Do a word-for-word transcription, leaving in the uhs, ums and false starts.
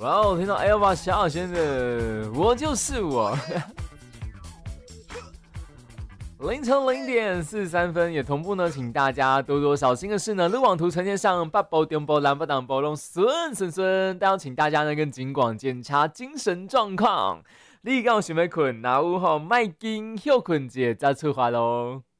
哇哦，听到 Elva 小小轩的我就是我。凌晨零点四十三分，也同步呢，请大家多多小心的是呢，路网图呈现上八波、中波、南波、东波拢顺顺顺，但要请大家呢跟警广检查精神状况。你刚想要困，那有吼，卖紧休困者再出发咯。